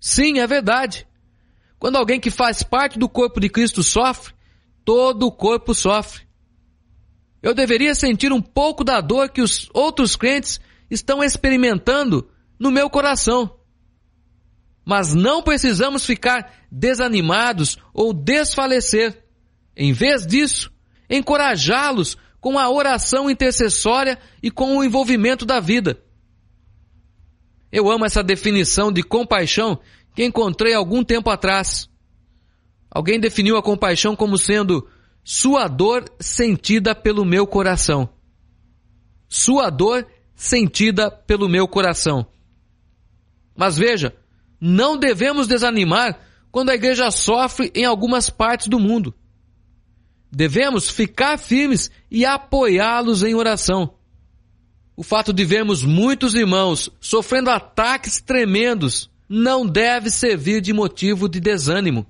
Sim, é verdade. Quando alguém que faz parte do corpo de Cristo sofre, todo o corpo sofre. Eu deveria sentir um pouco da dor que os outros crentes estão experimentando no meu coração. Mas não precisamos ficar desanimados ou desfalecer. Em vez disso, encorajá-los com a oração intercessória e com o envolvimento da vida. Eu amo essa definição de compaixão que encontrei algum tempo atrás. Alguém definiu a compaixão como sendo sua dor sentida pelo meu coração. Sua dor sentida pelo meu coração. Mas veja, não devemos desanimar quando a igreja sofre em algumas partes do mundo. Devemos ficar firmes e apoiá-los em oração. O fato de vermos muitos irmãos sofrendo ataques tremendos não deve servir de motivo de desânimo.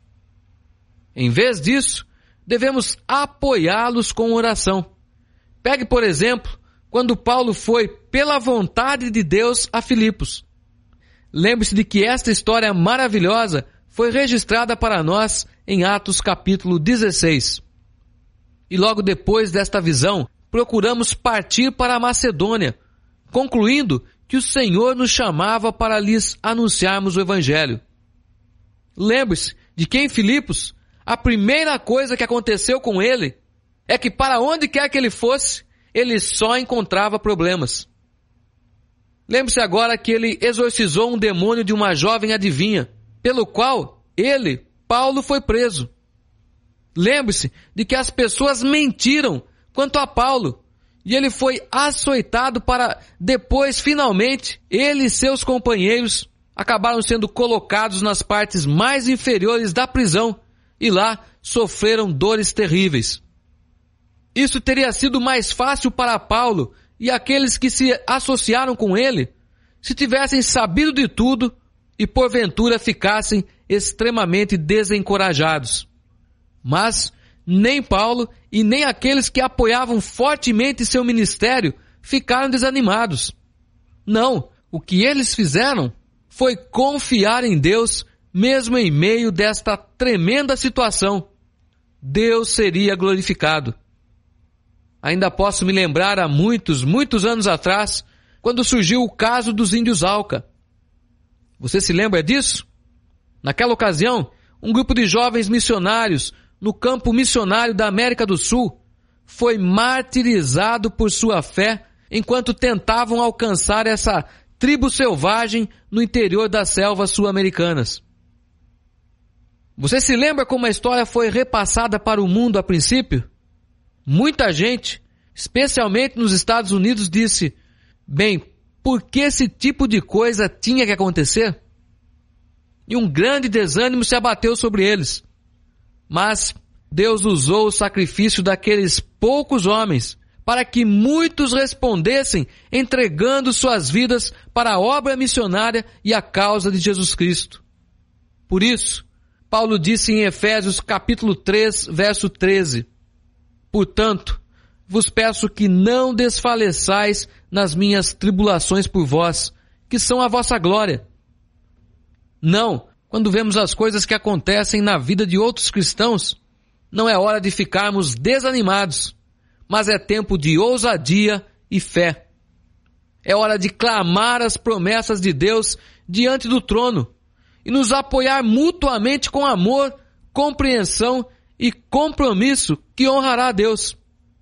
Em vez disso, devemos apoiá-los com oração. Pegue, por exemplo, quando Paulo foi, pela vontade de Deus, a Filipos. Lembre-se de que esta história maravilhosa foi registrada para nós em Atos capítulo 16. E logo depois desta visão, procuramos partir para a Macedônia, concluindo que o Senhor nos chamava para lhes anunciarmos o Evangelho. Lembre-se de que em Filipos, a primeira coisa que aconteceu com ele é que para onde quer que ele fosse, ele só encontrava problemas. Lembre-se agora que ele exorcizou um demônio de uma jovem adivinha, pelo qual ele, Paulo, foi preso. Lembre-se de que as pessoas mentiram quanto a Paulo, e ele foi açoitado para depois, finalmente, ele e seus companheiros acabaram sendo colocados nas partes mais inferiores da prisão, e lá sofreram dores terríveis. Isso teria sido mais fácil para Paulo e aqueles que se associaram com ele se tivessem sabido de tudo e porventura ficassem extremamente desencorajados. Mas nem Paulo e nem aqueles que apoiavam fortemente seu ministério ficaram desanimados. Não, o que eles fizeram foi confiar em Deus mesmo em meio desta tremenda situação. Deus seria glorificado. Ainda posso me lembrar há muitos anos atrás, quando surgiu o caso dos índios Auca. Você se lembra disso? Naquela ocasião, um grupo de jovens missionários no campo missionário da América do Sul foi martirizado por sua fé enquanto tentavam alcançar essa tribo selvagem no interior das selvas sul-americanas. Você se lembra como a história foi repassada para o mundo a princípio? Muita gente, especialmente nos Estados Unidos, disse: bem, por que esse tipo de coisa tinha que acontecer? E um grande desânimo se abateu sobre eles. Mas Deus usou o sacrifício daqueles poucos homens para que muitos respondessem entregando suas vidas para a obra missionária e a causa de Jesus Cristo. Por isso, Paulo disse em Efésios capítulo 3, verso 13, portanto, vos peço que não desfaleçais nas minhas tribulações por vós, que são a vossa glória. Não, quando vemos as coisas que acontecem na vida de outros cristãos, não é hora de ficarmos desanimados, mas é tempo de ousadia e fé. É hora de clamar as promessas de Deus diante do trono e nos apoiar mutuamente com amor, compreensão e compromisso que honrará a Deus.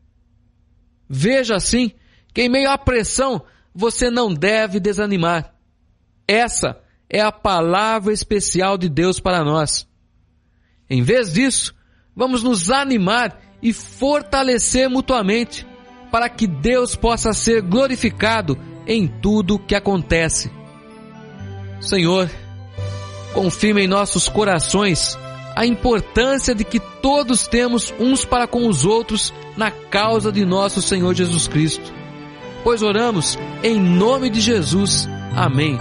Veja assim que em meio à pressão você não deve desanimar. Essa é a palavra especial de Deus para nós. Em vez disso, vamos nos animar e fortalecer mutuamente para que Deus possa ser glorificado em tudo que acontece. Senhor, confirma em nossos corações a importância de que todos temos uns para com os outros na causa de nosso Senhor Jesus Cristo. Pois oramos em nome de Jesus. Amém.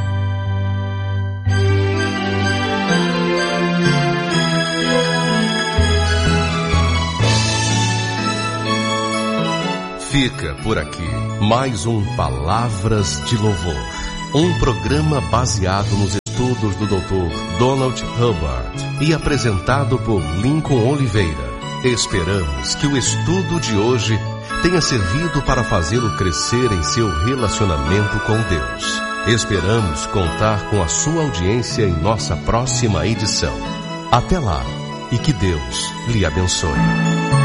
Fica por aqui mais um Palavras de Louvor, um programa baseado nos estudos do Dr. Donald Hubbard e apresentado por Lincoln Oliveira. Esperamos que o estudo de hoje tenha servido para fazê-lo crescer em seu relacionamento com Deus. Esperamos contar com a sua audiência em nossa próxima edição. Até lá e que Deus lhe abençoe.